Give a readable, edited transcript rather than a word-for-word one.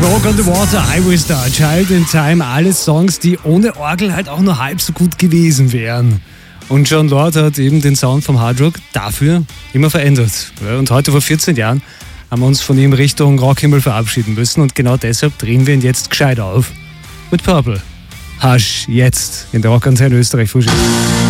Rock on the Water, I Will Star, Child in Time, alles Songs, die ohne Orgel halt auch nur halb so gut gewesen wären. Und Jon Lord hat eben den Sound vom Hard Rock dafür immer verändert. Und heute vor 14 Jahren haben wir uns von ihm Richtung Rockhimmel verabschieden müssen und genau deshalb drehen wir ihn jetzt gescheit auf. Mit Purple. Hush, jetzt in der Rockantenne Österreich Frühstück.